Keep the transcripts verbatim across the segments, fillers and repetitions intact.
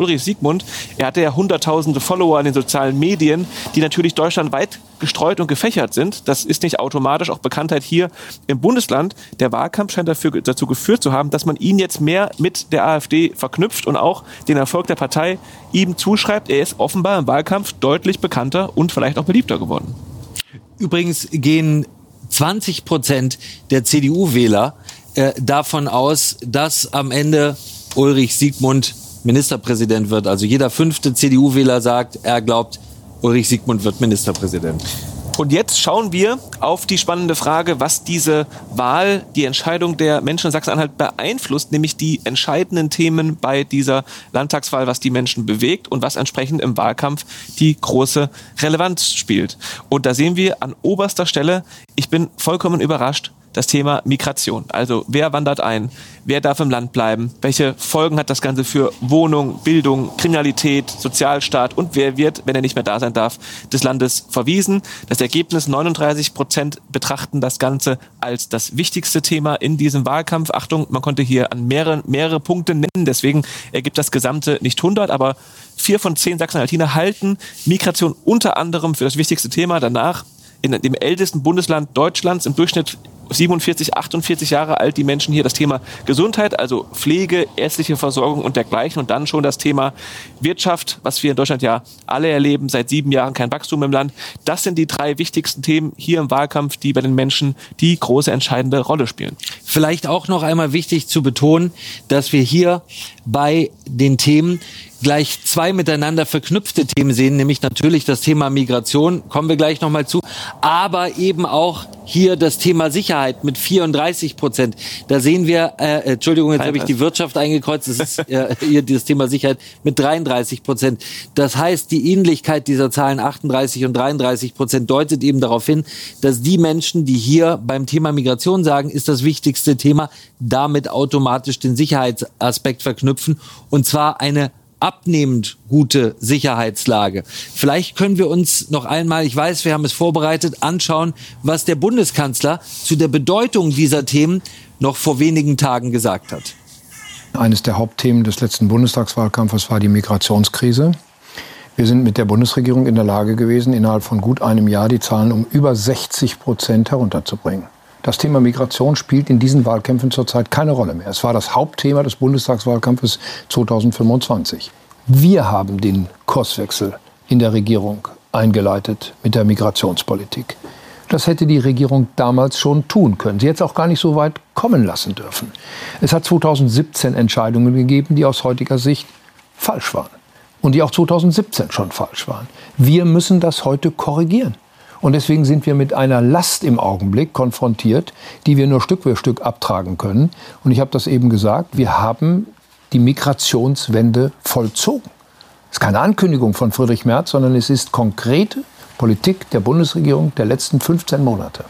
Ulrich Siegmund, er hatte ja hunderttausende Follower in den sozialen Medien, die natürlich deutschlandweit gestreut und gefächert sind. Das ist nicht automatisch auch Bekanntheit hier im Bundesland. Der Wahlkampf scheint dafür, dazu geführt zu haben, dass man ihn jetzt mehr mit der AfD verknüpft und auch den Erfolg der Partei ihm zuschreibt. Er ist offenbar im Wahlkampf deutlich bekannter und vielleicht auch beliebter geworden. Übrigens gehen zwanzig Prozent der C D U-Wähler äh, davon aus, dass am Ende Ulrich Siegmund Ministerpräsident wird. Also jeder fünfte C D U-Wähler sagt, er glaubt, Ulrich Siegmund wird Ministerpräsident. Und jetzt schauen wir auf die spannende Frage, was diese Wahl, die Entscheidung der Menschen in Sachsen-Anhalt beeinflusst, nämlich die entscheidenden Themen bei dieser Landtagswahl, was die Menschen bewegt und was entsprechend im Wahlkampf die große Relevanz spielt. Und da sehen wir an oberster Stelle, ich bin vollkommen überrascht, das Thema Migration. Also wer wandert ein? Wer darf im Land bleiben? Welche Folgen hat das Ganze für Wohnung, Bildung, Kriminalität, Sozialstaat? Und wer wird, wenn er nicht mehr da sein darf, des Landes verwiesen? Das Ergebnis, neununddreißig Prozent betrachten das Ganze als das wichtigste Thema in diesem Wahlkampf. Achtung, man konnte hier an mehrere, mehrere Punkte nennen. Deswegen ergibt das Gesamte nicht hundert, aber vier von zehn Sachsen-Anhaltiner halten Migration unter anderem für das wichtigste Thema. Danach in dem ältesten Bundesland Deutschlands im Durchschnitt siebenundvierzig, achtundvierzig Jahre alt, die Menschen hier das Thema Gesundheit, also Pflege, ärztliche Versorgung und dergleichen und dann schon das Thema Wirtschaft, was wir in Deutschland ja alle erleben, seit sieben Jahren kein Wachstum im Land. Das sind die drei wichtigsten Themen hier im Wahlkampf, die bei den Menschen die große entscheidende Rolle spielen. Vielleicht auch noch einmal wichtig zu betonen, dass wir hier bei den Themen gleich zwei miteinander verknüpfte Themen sehen, nämlich natürlich das Thema Migration, kommen wir gleich nochmal zu, aber eben auch hier das Thema Sicherheit mit vierunddreißig Prozent. Da sehen wir, äh, Entschuldigung, jetzt habe ich die Wirtschaft eingekreuzt, das ist äh, hier das Thema Sicherheit mit dreiunddreißig Prozent. Das heißt, die Ähnlichkeit dieser Zahlen achtunddreißig und dreiunddreißig Prozent deutet eben darauf hin, dass die Menschen, die hier beim Thema Migration sagen, ist das wichtigste Thema, damit automatisch den Sicherheitsaspekt verknüpfen und zwar eine abnehmend gute Sicherheitslage. Vielleicht können wir uns noch einmal, ich weiß, wir haben es vorbereitet, anschauen, was der Bundeskanzler zu der Bedeutung dieser Themen noch vor wenigen Tagen gesagt hat. Eines der Hauptthemen des letzten Bundestagswahlkampfes war die Migrationskrise. Wir sind mit der Bundesregierung in der Lage gewesen, innerhalb von gut einem Jahr die Zahlen um über sechzig Prozent herunterzubringen. Das Thema Migration spielt in diesen Wahlkämpfen zurzeit keine Rolle mehr. Es war das Hauptthema des Bundestagswahlkampfes zweitausendfünfundzwanzig. Wir haben den Kurswechsel in der Regierung eingeleitet mit der Migrationspolitik. Das hätte die Regierung damals schon tun können. Sie hätte es auch gar nicht so weit kommen lassen dürfen. Es hat zweitausendsiebzehn Entscheidungen gegeben, die aus heutiger Sicht falsch waren. Und die auch zweitausendsiebzehn schon falsch waren. Wir müssen das heute korrigieren. Und deswegen sind wir mit einer Last im Augenblick konfrontiert, die wir nur Stück für Stück abtragen können. Und ich habe das eben gesagt, wir haben die Migrationswende vollzogen. Das ist keine Ankündigung von Friedrich Merz, sondern es ist konkrete Politik der Bundesregierung der letzten fünfzehn Monate.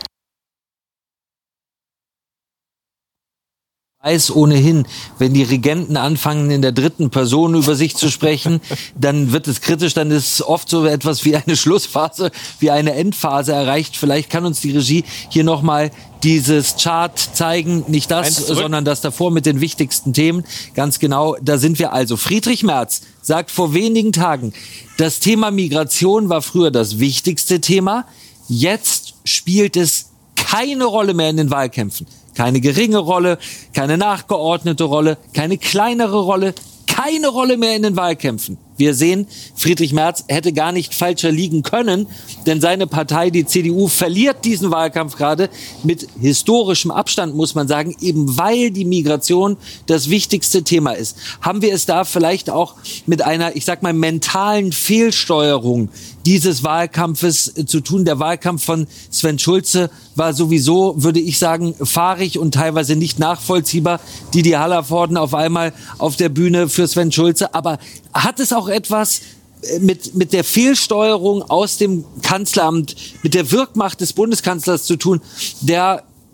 Weiß ohnehin, wenn die Regenten anfangen, in der dritten Person über sich zu sprechen, dann wird es kritisch, dann ist oft so etwas wie eine Schlussphase, wie eine Endphase erreicht. Vielleicht kann uns die Regie hier nochmal dieses Chart zeigen, nicht das, sondern das davor mit den wichtigsten Themen. Ganz genau, da sind wir also. Friedrich Merz sagt vor wenigen Tagen, das Thema Migration war früher das wichtigste Thema, jetzt spielt es keine Rolle mehr in den Wahlkämpfen. Keine geringe Rolle, keine nachgeordnete Rolle, keine kleinere Rolle, keine Rolle mehr in den Wahlkämpfen. Wir sehen, Friedrich Merz hätte gar nicht falscher liegen können, denn seine Partei, die C D U, verliert diesen Wahlkampf gerade mit historischem Abstand, muss man sagen, eben weil die Migration das wichtigste Thema ist. Haben wir es da vielleicht auch mit einer, ich sag mal, mentalen Fehlsteuerung dieses Wahlkampfes zu tun? Der Wahlkampf von Sven Schulze war sowieso, würde ich sagen, fahrig und teilweise nicht nachvollziehbar. Didi Hallervorden auf einmal auf der Bühne für Sven Schulze. Aber hat es auch etwas mit, mit der Fehlsteuerung aus dem Kanzleramt, mit der Wirkmacht des Bundeskanzlers zu tun, der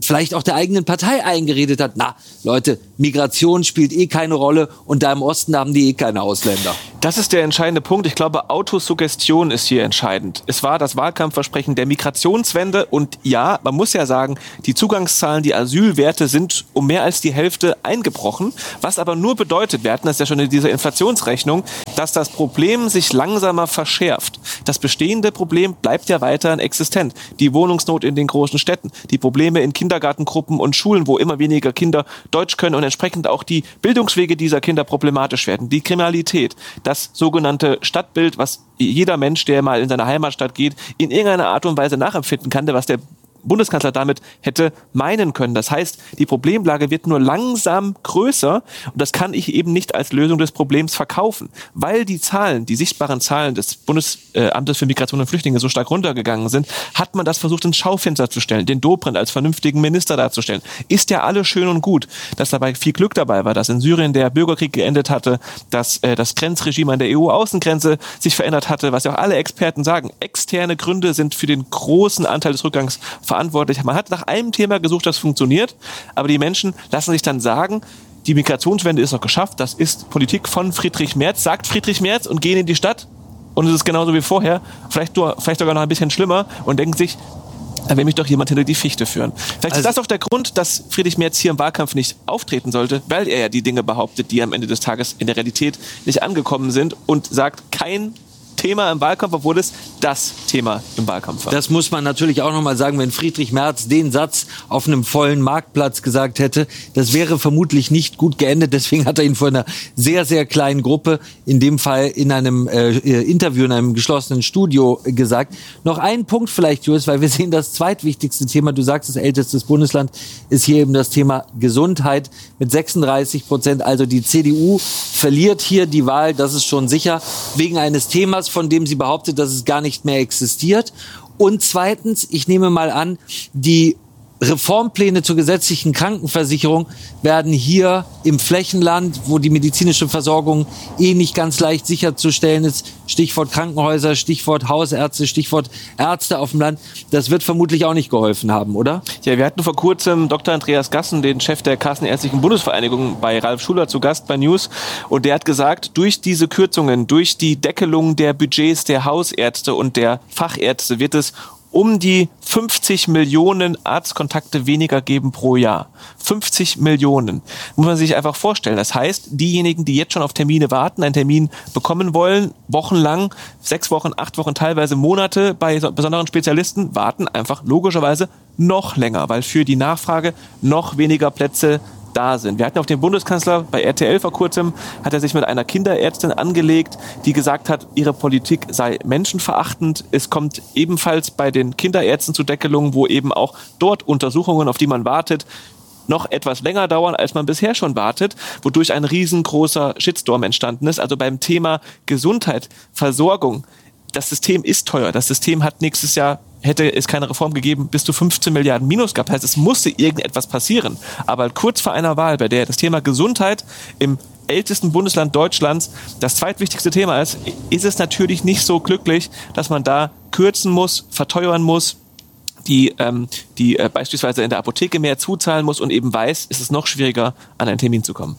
vielleicht auch der eigenen Partei eingeredet hat, na Leute, Migration spielt eh keine Rolle und da im Osten haben die eh keine Ausländer. Das ist der entscheidende Punkt. Ich glaube, Autosuggestion ist hier entscheidend. Es war das Wahlkampfversprechen der Migrationswende und ja, man muss ja sagen, die Zugangszahlen, die Asylwerte sind um mehr als die Hälfte eingebrochen, was aber nur bedeutet, wir hatten das ja schon in dieser Inflationsrechnung, dass das Problem sich langsamer verschärft. Das bestehende Problem bleibt ja weiterhin existent. Die Wohnungsnot in den großen Städten, die Probleme in Kindergartengruppen und Schulen, wo immer weniger Kinder Deutsch können und entsprechend auch die Bildungswege dieser Kinder problematisch werden, die Kriminalität, das sogenannte Stadtbild, was jeder Mensch, der mal in seine Heimatstadt geht, in irgendeiner Art und Weise nachempfinden kann, was der Bundeskanzler damit hätte meinen können. Das heißt, die Problemlage wird nur langsam größer und das kann ich eben nicht als Lösung des Problems verkaufen, weil die Zahlen, die sichtbaren Zahlen des Bundesamtes für Migration und Flüchtlinge so stark runtergegangen sind, hat man das versucht ins Schaufenster zu stellen, den Dobrindt als vernünftigen Minister darzustellen. Ist ja alles schön und gut, dass dabei viel Glück dabei war, dass in Syrien der Bürgerkrieg geendet hatte, dass äh, das Grenzregime an der E U-Außengrenze sich verändert hatte, was ja auch alle Experten sagen. Externe Gründe sind für den großen Anteil des Rückgangs verantwortlich. Man hat nach einem Thema gesucht, das funktioniert, aber die Menschen lassen sich dann sagen, die Migrationswende ist noch geschafft, das ist Politik von Friedrich Merz, sagt Friedrich Merz und gehen in die Stadt und es ist genauso wie vorher, vielleicht, nur, vielleicht sogar noch ein bisschen schlimmer und denken sich, da will mich doch jemand hinter die Fichte führen. Vielleicht also ist das auch der Grund, dass Friedrich Merz hier im Wahlkampf nicht auftreten sollte, weil er ja die Dinge behauptet, die am Ende des Tages in der Realität nicht angekommen sind und sagt, kein Thema im Wahlkampf, obwohl es das Thema im Wahlkampf war. Das muss man natürlich auch nochmal sagen, wenn Friedrich Merz den Satz auf einem vollen Marktplatz gesagt hätte, das wäre vermutlich nicht gut geendet. Deswegen hat er ihn vor einer sehr, sehr kleinen Gruppe, in dem Fall in einem äh, Interview in einem geschlossenen Studio gesagt. Noch ein Punkt vielleicht, Julius, weil wir sehen, das zweitwichtigste Thema, du sagst, das älteste Bundesland, ist hier eben das Thema Gesundheit mit sechsunddreißig Prozent. Also die C D U verliert hier die Wahl, das ist schon sicher, wegen eines Themas, von dem sie behauptet, dass es gar nicht mehr existiert. Und zweitens, ich nehme mal an, die Reformpläne zur gesetzlichen Krankenversicherung werden hier im Flächenland, wo die medizinische Versorgung eh nicht ganz leicht sicherzustellen ist, Stichwort Krankenhäuser, Stichwort Hausärzte, Stichwort Ärzte auf dem Land, das wird vermutlich auch nicht geholfen haben, oder? Ja, wir hatten vor kurzem Doktor Andreas Gassen, den Chef der Kassenärztlichen Bundesvereinigung, bei Ralf Schuler zu Gast bei News. Und der hat gesagt, durch diese Kürzungen, durch die Deckelung der Budgets der Hausärzte und der Fachärzte wird es um die fünfzig Millionen Arztkontakte weniger geben pro Jahr. fünfzig Millionen. Muss man sich einfach vorstellen. Das heißt, diejenigen, die jetzt schon auf Termine warten, einen Termin bekommen wollen, wochenlang, sechs Wochen, acht Wochen, teilweise Monate bei besonderen Spezialisten, warten einfach logischerweise noch länger, weil für die Nachfrage noch weniger Plätze da sind. Wir hatten auf den Bundeskanzler bei R T L vor kurzem, hat er sich mit einer Kinderärztin angelegt, die gesagt hat, ihre Politik sei menschenverachtend. Es kommt ebenfalls bei den Kinderärzten zu Deckelungen, wo eben auch dort Untersuchungen, auf die man wartet, noch etwas länger dauern, als man bisher schon wartet, wodurch ein riesengroßer Shitstorm entstanden ist. Also beim Thema Gesundheit, Versorgung, das System ist teuer. Das System hat nächstes Jahr, hätte es keine Reform gegeben, bis zu fünfzehn Milliarden Minus gehabt. Das heißt, es musste irgendetwas passieren. Aber kurz vor einer Wahl, bei der das Thema Gesundheit im ältesten Bundesland Deutschlands das zweitwichtigste Thema ist, ist es natürlich nicht so glücklich, dass man da kürzen muss, verteuern muss, die, ähm, die äh, beispielsweise in der Apotheke mehr zuzahlen muss und eben weiß, ist es noch schwieriger, an einen Termin zu kommen.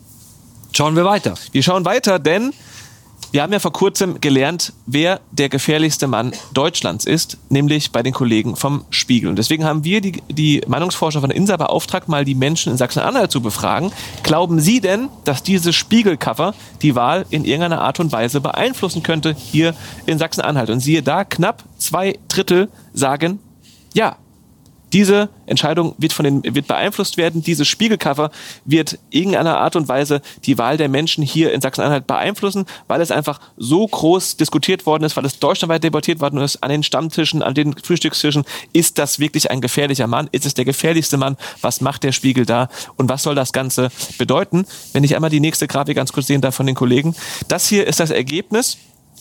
Schauen wir weiter. Wir schauen weiter, denn wir haben ja vor kurzem gelernt, wer der gefährlichste Mann Deutschlands ist, nämlich bei den Kollegen vom Spiegel. Und deswegen haben wir die, die Meinungsforscher von der INSA beauftragt, mal die Menschen in Sachsen-Anhalt zu befragen. Glauben Sie denn, dass dieses Spiegelcover die Wahl in irgendeiner Art und Weise beeinflussen könnte hier in Sachsen-Anhalt? Und siehe da, knapp zwei Drittel sagen ja. Diese Entscheidung wird von den, wird beeinflusst werden. Dieses Spiegelcover wird irgendeiner Art und Weise die Wahl der Menschen hier in Sachsen-Anhalt beeinflussen, weil es einfach so groß diskutiert worden ist, weil es deutschlandweit debattiert worden ist, an den Stammtischen, an den Frühstückstischen. Ist das wirklich ein gefährlicher Mann? Ist es der gefährlichste Mann? Was macht der Spiegel da? Und was soll das Ganze bedeuten? Wenn ich einmal die nächste Grafik ganz kurz sehen darf von den Kollegen. Das hier ist das Ergebnis.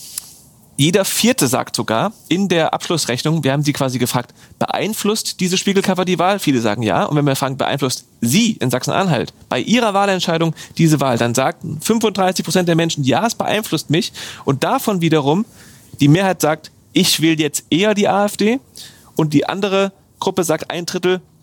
Jeder Vierte sagt sogar in der Abschlussrechnung, wir haben sie quasi gefragt, beeinflusst diese Spiegelcover die Wahl? Viele sagen ja. Und wenn wir fragen, beeinflusst Sie in Sachsen-Anhalt bei Ihrer Wahlentscheidung diese Wahl, dann sagten fünfunddreißig Prozent der Menschen, ja, es beeinflusst mich. Und davon wiederum, die Mehrheit sagt, ich will jetzt eher die AfD. Und die andere Gruppe sagt, ein Drittel,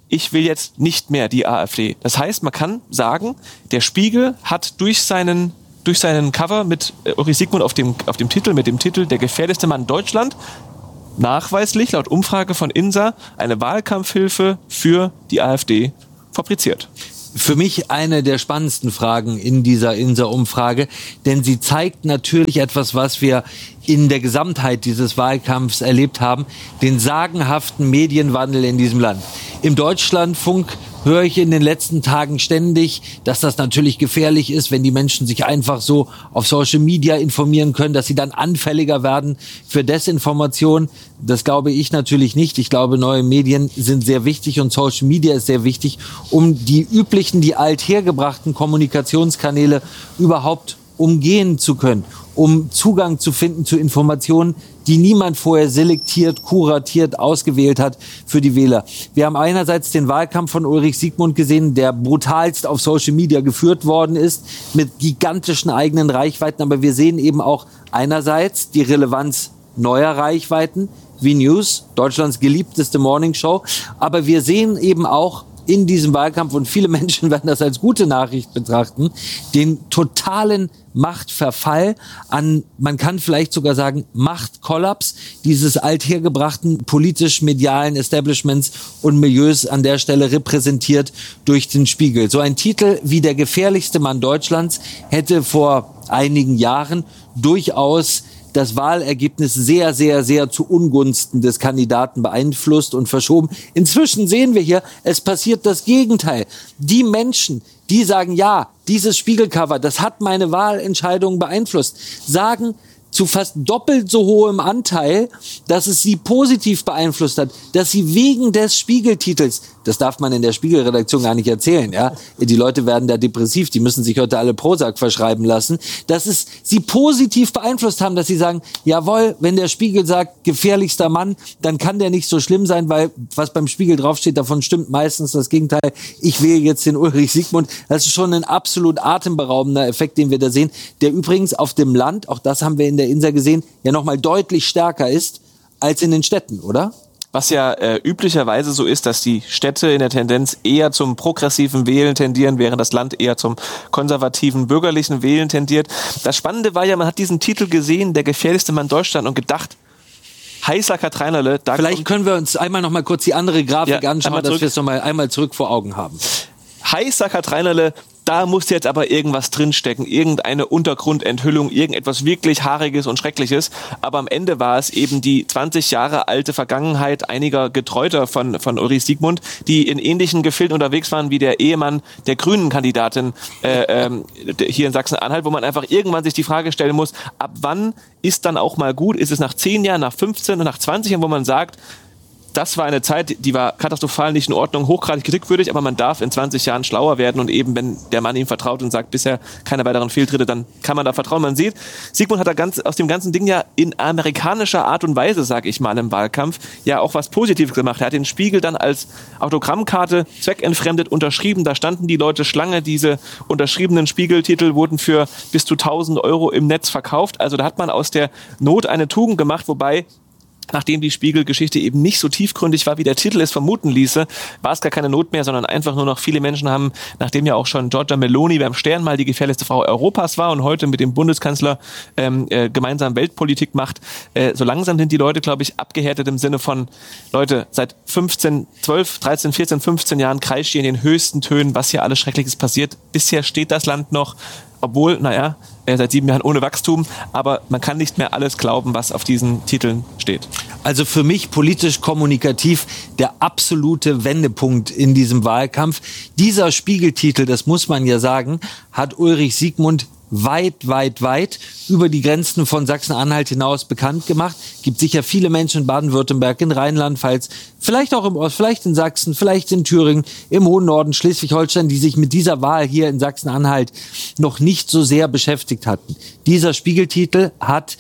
ich will jetzt nicht mehr die AfD. Das heißt, man kann sagen, der Spiegel hat durch seinen, durch seinen Cover mit Ulrich Siegmund auf dem, auf dem Titel, mit dem Titel Der gefährlichste Mann Deutschland, nachweislich laut Umfrage von INSA eine Wahlkampfhilfe für die AfD fabriziert. Für mich eine der spannendsten Fragen in dieser INSA-Umfrage, denn sie zeigt natürlich etwas, was wir in der Gesamtheit dieses Wahlkampfs erlebt haben, den sagenhaften Medienwandel in diesem Land. Im Deutschlandfunk höre ich in den letzten Tagen ständig, dass das natürlich gefährlich ist, wenn die Menschen sich einfach so auf Social Media informieren können, dass sie dann anfälliger werden für Desinformation. Das glaube ich natürlich nicht. Ich glaube, neue Medien sind sehr wichtig und Social Media ist sehr wichtig, um die üblichen, die althergebrachten Kommunikationskanäle überhaupt umgehen zu können, um Zugang zu finden zu Informationen, die niemand vorher selektiert, kuratiert, ausgewählt hat für die Wähler. Wir haben einerseits den Wahlkampf von Ulrich Siegmund gesehen, der brutalst auf Social Media geführt worden ist, mit gigantischen eigenen Reichweiten. Aber wir sehen eben auch einerseits die Relevanz neuer Reichweiten, wie News, Deutschlands geliebteste Morningshow. Aber wir sehen eben auch in diesem Wahlkampf, und viele Menschen werden das als gute Nachricht betrachten, den totalen Machtverfall an, man kann vielleicht sogar sagen, Machtkollaps dieses althergebrachten politisch-medialen Establishments und Milieus, an der Stelle repräsentiert durch den Spiegel. So ein Titel wie Der gefährlichste Mann Deutschlands hätte vor einigen Jahren durchaus das Wahlergebnis sehr, sehr, sehr zu Ungunsten des Kandidaten beeinflusst und verschoben. Inzwischen sehen wir hier, es passiert das Gegenteil. Die Menschen, die sagen, ja, dieses Spiegelcover, das hat meine Wahlentscheidung beeinflusst, sagen zu fast doppelt so hohem Anteil, dass es sie positiv beeinflusst hat, dass sie wegen des Spiegeltitels, das darf man in der Spiegelredaktion gar nicht erzählen, ja, die Leute werden da depressiv, die müssen sich heute alle Prozac verschreiben lassen, dass es sie positiv beeinflusst haben, dass sie sagen, jawohl, wenn der Spiegel sagt, gefährlichster Mann, dann kann der nicht so schlimm sein, weil was beim Spiegel draufsteht, davon stimmt meistens das Gegenteil. Ich wähle jetzt den Ulrich Siegmund. Das ist schon ein absolut atemberaubender Effekt, den wir da sehen, der übrigens auf dem Land, auch das haben wir in der INSA gesehen, ja nochmal deutlich stärker ist als in den Städten, oder? Was ja äh, üblicherweise so ist, dass die Städte in der Tendenz eher zum progressiven Wählen tendieren, während das Land eher zum konservativen, bürgerlichen Wählen tendiert. Das Spannende war ja, man hat diesen Titel gesehen, Der gefährlichste Mann Deutschland, und gedacht, heißer Katreinerle. Da Vielleicht können wir uns einmal noch mal kurz die andere Grafik ja, anschauen, dass wir es noch mal einmal zurück vor Augen haben. Heißer Katreinerle, da muss jetzt aber irgendwas drinstecken, irgendeine Untergrundenthüllung, irgendetwas wirklich Haariges und Schreckliches. Aber am Ende war es eben die zwanzig Jahre alte Vergangenheit einiger Getreuter von, von Ulrich Siegmund, die in ähnlichen Gefilden unterwegs waren wie der Ehemann der Grünen-Kandidatin äh, ähm, hier in Sachsen-Anhalt, wo man einfach irgendwann sich die Frage stellen muss, ab wann ist dann auch mal gut? Ist es nach zehn Jahren, nach fünfzehn und nach zwanzig Jahren, wo man sagt, das war eine Zeit, die war katastrophal, nicht in Ordnung, hochgradig kritikwürdig, aber man darf in zwanzig Jahren schlauer werden, und eben, wenn der Mann ihm vertraut und sagt, bisher keine weiteren Fehltritte, dann kann man da vertrauen. Man sieht, Siegmund hat da ganz, aus dem ganzen Ding ja in amerikanischer Art und Weise, sag ich mal, im Wahlkampf, ja auch was Positives gemacht. Er hat den Spiegel dann als Autogrammkarte zweckentfremdet unterschrieben, da standen die Leute Schlange, diese unterschriebenen Spiegeltitel wurden für bis zu tausend Euro im Netz verkauft, also da hat man aus der Not eine Tugend gemacht, wobei nachdem die Spiegelgeschichte eben nicht so tiefgründig war, wie der Titel es vermuten ließe, war es gar keine Not mehr, sondern einfach nur noch viele Menschen haben, nachdem ja auch schon Giorgia Meloni beim Stern mal die gefährlichste Frau Europas war und heute mit dem Bundeskanzler ähm, äh, gemeinsam Weltpolitik macht, äh, so langsam sind die Leute, glaube ich, abgehärtet im Sinne von, Leute, seit fünfzehn, zwölf, dreizehn, vierzehn, fünfzehn Jahren kreischt hier in den höchsten Tönen, was hier alles Schreckliches passiert. Bisher steht das Land noch, obwohl, naja, seit sieben Jahren ohne Wachstum, aber man kann nicht mehr alles glauben, was auf diesen Titeln steht. Also für mich politisch kommunikativ der absolute Wendepunkt in diesem Wahlkampf. Dieser Spiegeltitel, das muss man ja sagen, hat Ulrich Siegmund weit, weit, weit über die Grenzen von Sachsen-Anhalt hinaus bekannt gemacht. Gibt sicher viele Menschen in Baden-Württemberg, in Rheinland-Pfalz, vielleicht auch im Ost, vielleicht in Sachsen, vielleicht in Thüringen, im hohen Norden, Schleswig-Holstein, die sich mit dieser Wahl hier in Sachsen-Anhalt noch nicht so sehr beschäftigt hatten. Dieser Spiegeltitel hat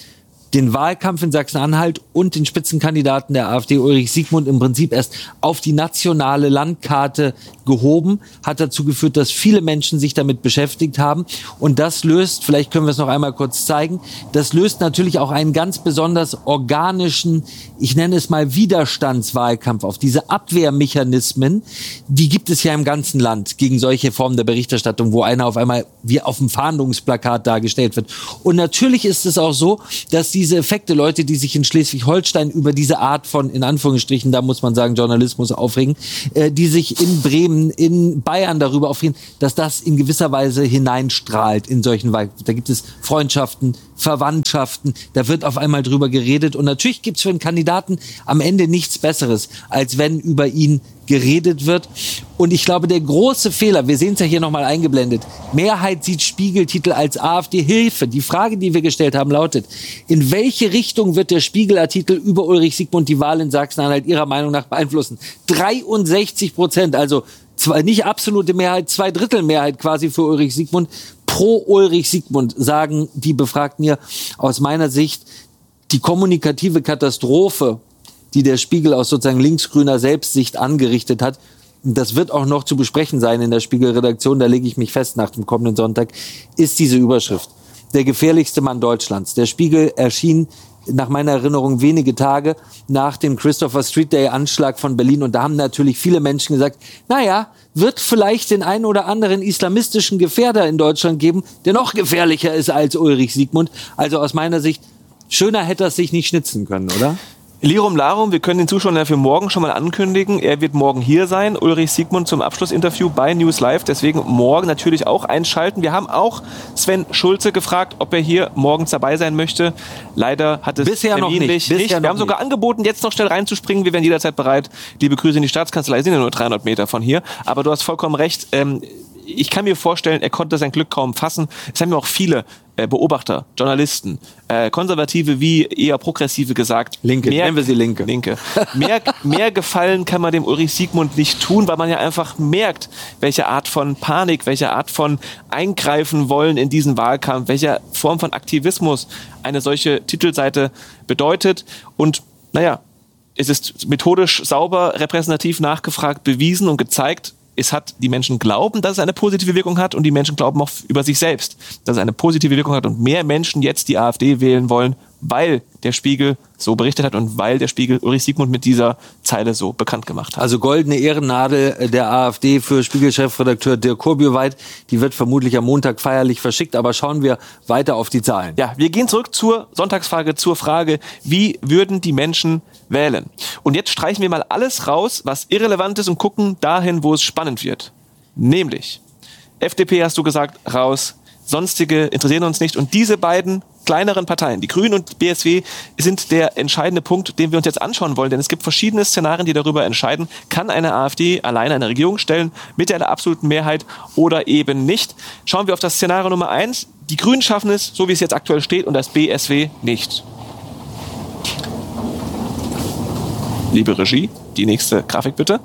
den Wahlkampf in Sachsen-Anhalt und den Spitzenkandidaten der AfD, Ulrich Siegmund, im Prinzip erst auf die nationale Landkarte gehoben, hat dazu geführt, dass viele Menschen sich damit beschäftigt haben. Und das löst, vielleicht können wir es noch einmal kurz zeigen, das löst natürlich auch einen ganz besonders organischen, ich nenne es mal Widerstandswahlkampf auf. Diese Abwehrmechanismen, die gibt es ja im ganzen Land gegen solche Formen der Berichterstattung, wo einer auf einmal wie auf dem Fahndungsplakat dargestellt wird. Und natürlich ist es auch so, dass diese Effekte, Leute, die sich in Schleswig-Holstein über diese Art von, in Anführungsstrichen, da muss man sagen, Journalismus aufregen, äh, die sich in Bremen, in Bayern darüber aufregen, dass das in gewisser Weise hineinstrahlt in solchen Wahlkämpfen. Da gibt es Freundschaften, Verwandtschaften, da wird auf einmal drüber geredet. Und natürlich gibt es für einen Kandidaten am Ende nichts Besseres, als wenn über ihn geredet wird. Und ich glaube, der große Fehler, wir sehen es ja hier nochmal eingeblendet, Mehrheit sieht Spiegeltitel als AfD-Hilfe. Die Frage, die wir gestellt haben, lautet, in welche Richtung wird der Spiegelartikel über Ulrich Siegmund die Wahl in Sachsen-Anhalt Ihrer Meinung nach beeinflussen? dreiundsechzig Prozent, also zwar nicht absolute Mehrheit, zwei Drittel Mehrheit quasi für Ulrich Siegmund. Pro Ulrich Siegmund sagen die Befragten hier aus meiner Sicht, die kommunikative Katastrophe, die der Spiegel aus sozusagen linksgrüner Selbstsicht angerichtet hat, das wird auch noch zu besprechen sein in der Spiegel-Redaktion, da lege ich mich fest nach dem kommenden Sonntag, ist diese Überschrift. Der gefährlichste Mann Deutschlands. Der Spiegel erschien nach meiner Erinnerung wenige Tage nach dem Christopher Street Day Anschlag von Berlin. Und da haben natürlich viele Menschen gesagt, naja, wird vielleicht den einen oder anderen islamistischen Gefährder in Deutschland geben, der noch gefährlicher ist als Ulrich Siegmund. Also aus meiner Sicht, schöner hätte er es sich nicht schnitzen können, oder? Lirum Larum, wir können den Zuschauern ja für morgen schon mal ankündigen. Er wird morgen hier sein, Ulrich Siegmund zum Abschlussinterview bei News Live. Deswegen morgen natürlich auch einschalten. Wir haben auch Sven Schulze gefragt, ob er hier morgens dabei sein möchte. Leider hat es Bisher noch nicht. nicht. Bisher Wir noch haben sogar nicht. angeboten, jetzt noch schnell reinzuspringen. Wir wären jederzeit bereit. Liebe Grüße in die Staatskanzlei, sind ja nur dreihundert Meter von hier. Aber du hast vollkommen recht. Ähm, ich kann mir vorstellen, er konnte sein Glück kaum fassen. Es haben ja auch viele äh, Beobachter, Journalisten, äh, Konservative wie eher Progressive gesagt. Linke, mehr, nennen wir sie Linke. Linke. Mehr, mehr Gefallen kann man dem Ulrich Siegmund nicht tun, weil man ja einfach merkt, welche Art von Panik, welche Art von Eingreifen wollen in diesen Wahlkampf, welche Form von Aktivismus eine solche Titelseite bedeutet. Und naja, es ist methodisch sauber, repräsentativ nachgefragt, bewiesen und gezeigt, es hat, die Menschen glauben, dass es eine positive Wirkung hat und die Menschen glauben auch über sich selbst, dass es eine positive Wirkung hat und mehr Menschen jetzt die AfD wählen wollen, weil der Spiegel so berichtet hat und weil der Spiegel Ulrich Siegmund mit dieser Zeile so bekannt gemacht hat. Also goldene Ehrennadel der AfD für Spiegel-Chefredakteur Dirk Kurbjuweit, die wird vermutlich am Montag feierlich verschickt, aber schauen wir weiter auf die Zahlen. Ja, wir gehen zurück zur Sonntagsfrage, zur Frage, wie würden die Menschen wählen? Und jetzt streichen wir mal alles raus, was irrelevant ist und gucken dahin, wo es spannend wird. Nämlich, F D P hast du gesagt, raus, sonstige interessieren uns nicht und diese beiden kleineren Parteien, die Grünen und B S W, sind der entscheidende Punkt, den wir uns jetzt anschauen wollen. Denn es gibt verschiedene Szenarien, die darüber entscheiden, kann eine AfD alleine eine Regierung stellen mit der absoluten Mehrheit oder eben nicht. Schauen wir auf das Szenario Nummer eins. Die Grünen schaffen es, so wie es jetzt aktuell steht, und das B S W nicht. Liebe Regie, die nächste Grafik bitte.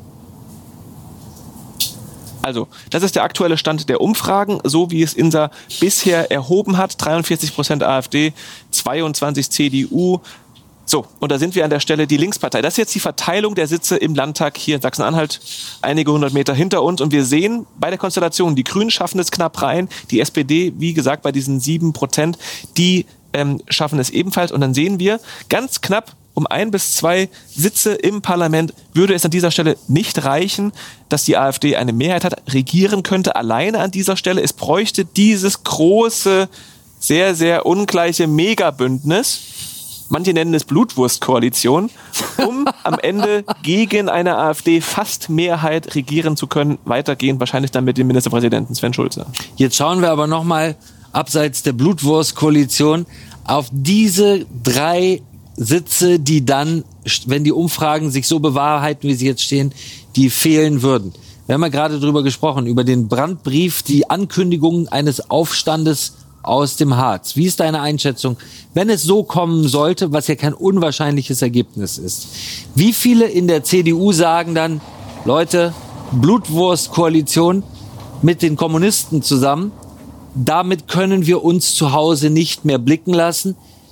Also, das ist der aktuelle Stand der Umfragen, so wie es Insa bisher erhoben hat. dreiundvierzig Prozent AfD, zweiundzwanzig C D U. So, und da sind wir an der Stelle die Linkspartei. Das ist jetzt die Verteilung der Sitze im Landtag hier in Sachsen-Anhalt, einige hundert Meter hinter uns. Und wir sehen bei der Konstellation, die Grünen schaffen es knapp rein, die S P D, wie gesagt, bei diesen sieben Prozent, die ähm, schaffen es ebenfalls. Und dann sehen wir ganz knapp, um ein bis zwei Sitze im Parlament würde es an dieser Stelle nicht reichen, dass die AfD eine Mehrheit hat, regieren könnte alleine an dieser Stelle. Es bräuchte dieses große, sehr, sehr ungleiche Megabündnis, manche nennen es Blutwurstkoalition, um am Ende gegen eine AfD fast Mehrheit regieren zu können, weitergehend wahrscheinlich dann mit dem Ministerpräsidenten Sven Schulze. Jetzt schauen wir aber nochmal abseits der Blutwurstkoalition auf diese drei Sitze, die dann, wenn die Umfragen sich so bewahrheiten, wie sie jetzt stehen, die fehlen würden. Wir haben ja gerade drüber gesprochen, über den Brandbrief, die Ankündigung eines Aufstandes aus dem Harz. Wie ist deine Einschätzung, wenn es so kommen sollte, was ja kein unwahrscheinliches Ergebnis ist? Wie viele in der C D U sagen dann, Leute, Blutwurstkoalition mit den Kommunisten zusammen, damit können wir uns zu Hause nicht mehr blicken lassen.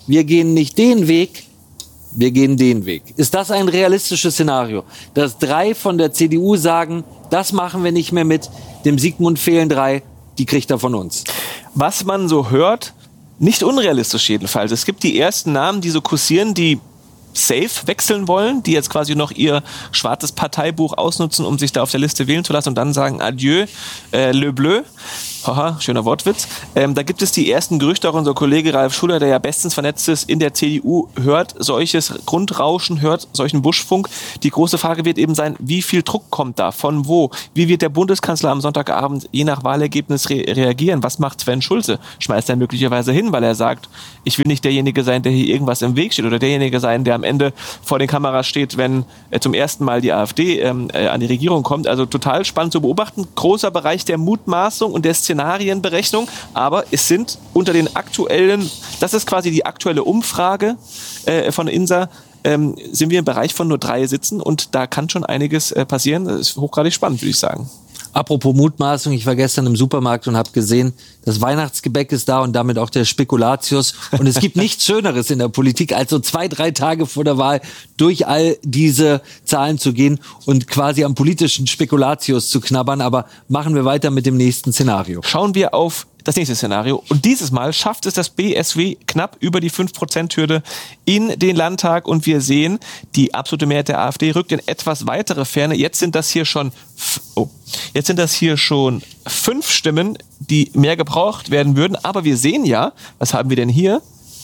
wir gehen nicht den Weg, wir gehen den Weg. Ist das ein realistisches Szenario, dass drei von der C D U sagen, das machen wir nicht mehr mit, dem Sigmund fehlen drei, die kriegt er von uns? Was man so hört, nicht unrealistisch jedenfalls. Es gibt die ersten Namen, die so kursieren, die safe wechseln wollen, die jetzt quasi noch ihr schwarzes Parteibuch ausnutzen, um sich da auf der Liste wählen zu lassen und dann sagen Adieu, äh, Le Bleu. Haha, schöner Wortwitz. Ähm, da gibt es die ersten Gerüchte, auch unser Kollege Ralf Schuller, der ja bestens vernetzt ist in der C D U, hört solches Grundrauschen, hört solchen Buschfunk. Die große Frage wird eben sein, wie viel Druck kommt da, von wo? Wie wird der Bundeskanzler am Sonntagabend je nach Wahlergebnis re- reagieren? Was macht Sven Schulze? Schmeißt er möglicherweise hin, weil er sagt, ich will nicht derjenige sein, der hier irgendwas im Weg steht oder derjenige sein, der am Ende vor den Kameras steht, wenn äh, zum ersten Mal die AfD ähm, äh, an die Regierung kommt. Also total spannend zu beobachten. Großer Bereich der Mutmaßung und der Szenarienberechnung, aber es sind unter den aktuellen, das ist quasi die aktuelle Umfrage äh, von INSA, ähm, sind wir im Bereich von nur drei Sitzen und da kann schon einiges äh, passieren. Das ist hochgradig spannend, würde ich sagen. Apropos Mutmaßung, ich war gestern im Supermarkt und habe gesehen, das Weihnachtsgebäck ist da und damit auch der Spekulatius. Und es gibt nichts Schöneres in der Politik, als so zwei, drei Tage vor der Wahl durch all diese Zahlen zu gehen und quasi am politischen Spekulatius zu knabbern. Aber machen wir weiter mit dem nächsten Szenario. Schauen wir auf das nächste Szenario. Und dieses Mal schafft es das B S W knapp über die fünf Prozent Hürde in den Landtag. Und wir sehen, die absolute Mehrheit der AfD rückt in etwas weitere Ferne. Jetzt sind das hier schon, oh, jetzt sind das hier schon fünf Stimmen, die mehr gebraucht werden würden. Aber wir sehen ja, was haben wir denn hier?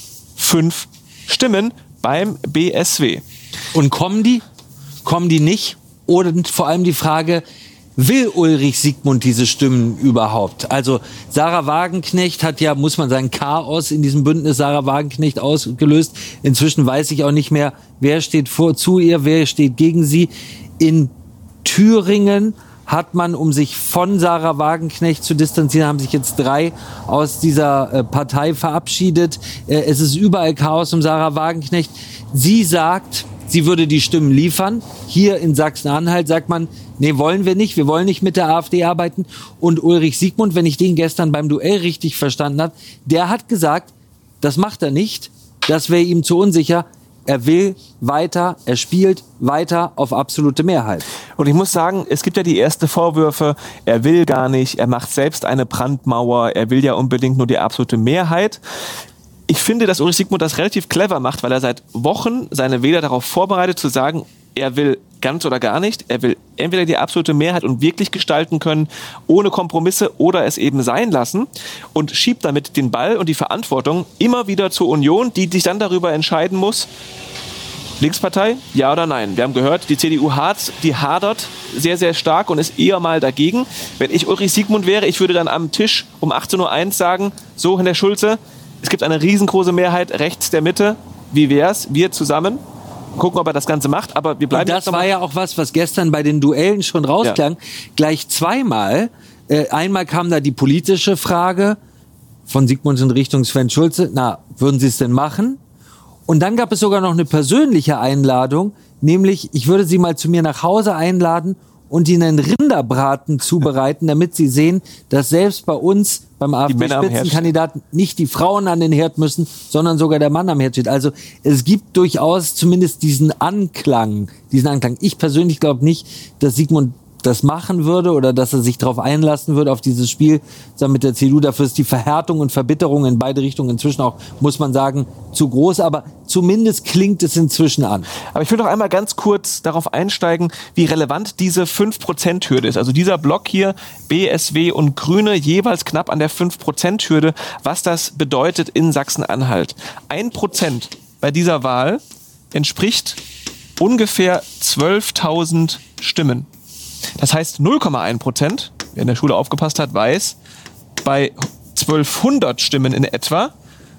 Fünf Stimmen beim B S W. Und kommen die? Kommen die nicht? Oder vor allem die Frage, will Ulrich Sigmund diese Stimmen überhaupt? Also Sarah Wagenknecht hat ja, muss man sagen, Chaos in diesem Bündnis Sarah Wagenknecht ausgelöst. Inzwischen weiß ich auch nicht mehr, wer steht vor zu ihr, wer steht gegen sie. In Thüringen hat man, um sich von Sarah Wagenknecht zu distanzieren, haben sich jetzt drei aus dieser äh, Partei verabschiedet. Äh, es ist überall Chaos um Sarah Wagenknecht. Sie sagt, sie würde die Stimmen liefern. Hier in Sachsen-Anhalt sagt man, nee, wollen wir nicht, wir wollen nicht mit der AfD arbeiten. Und Ulrich Sigmund, wenn ich den gestern beim Duell richtig verstanden habe, der hat gesagt, das macht er nicht, das wäre ihm zu unsicher. Er will weiter, er spielt weiter auf absolute Mehrheit. Und ich muss sagen, es gibt ja die ersten Vorwürfe, er will gar nicht, er macht selbst eine Brandmauer, er will ja unbedingt nur die absolute Mehrheit. Ich finde, dass Ulrich Sigmund das relativ clever macht, weil er seit Wochen seine Wähler darauf vorbereitet, zu sagen, er will ganz oder gar nicht. Er will entweder die absolute Mehrheit und wirklich gestalten können, ohne Kompromisse, oder es eben sein lassen und schiebt damit den Ball und die Verantwortung immer wieder zur Union, die sich dann darüber entscheiden muss, Linkspartei, ja oder nein. Wir haben gehört, die C D U hart, die hadert sehr, sehr stark und ist eher mal dagegen. Wenn ich Ulrich Sigmund wäre, ich würde dann am Tisch um achtzehn Uhr eins sagen, so, Herr Schulze, es gibt eine riesengroße Mehrheit rechts der Mitte. Wie wär's? Wir zusammen gucken, ob er das Ganze macht. Aber wir bleiben. Und das war ja auch was, was gestern bei den Duellen schon rausklang. Ja. Gleich zweimal. Äh, einmal kam da die politische Frage von Sigmund in Richtung Sven Schulze. Na, würden Sie es denn machen? Und dann gab es sogar noch eine persönliche Einladung, nämlich ich würde Sie mal zu mir nach Hause einladen und Ihnen einen Rinderbraten zubereiten, damit Sie sehen, dass selbst bei uns, beim AfD-Spitzenkandidaten, nicht die Frauen an den Herd müssen, sondern sogar der Mann am Herd steht. Also es gibt durchaus zumindest diesen Anklang, diesen Anklang. Ich persönlich glaube nicht, dass Sigmund das machen würde oder dass er sich darauf einlassen würde, auf dieses Spiel zusammen mit der C D U. Dafür ist die Verhärtung und Verbitterung in beide Richtungen inzwischen auch, muss man sagen, zu groß. Aber zumindest klingt es inzwischen an. Aber ich will noch einmal ganz kurz darauf einsteigen, wie relevant diese fünf Prozent Hürde ist. Also dieser Block hier, B S W und Grüne, jeweils knapp an der fünf Prozent Hürde, was das bedeutet in Sachsen-Anhalt. Ein Prozent bei dieser Wahl entspricht ungefähr zwölftausend Stimmen. Das heißt null Komma eins Prozent, wer in der Schule aufgepasst hat, weiß, bei zwölfhundert Stimmen in etwa